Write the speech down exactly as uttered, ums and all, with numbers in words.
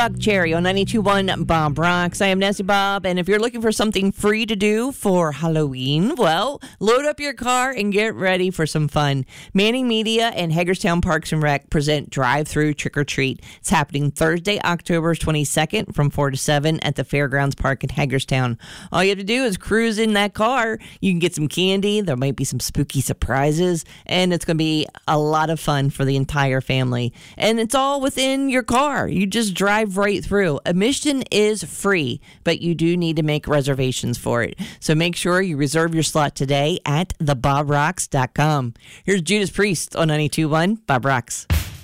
Buck Cherry on ninety-two point one Bob Rocks. I am Nancy Bob, and if you're looking for something free to do for Halloween, well, load up your car and get ready for some fun. Manning Media and Hagerstown Parks and Rec present Drive-Through Trick or Treat. It's happening Thursday, October twenty-second from four to seven at the Fairgrounds Park in Hagerstown. All you have to do is cruise in that car. You can get some candy. There might be some spooky surprises, and it's going to be a lot of fun for the entire family. And it's all within your car. You just drive right through. Admission is free, but you do need to make reservations for it. So make sure you reserve your slot today at the bob rocks dot com. Here's Judas Priest on ninety-two point one Bob Rocks.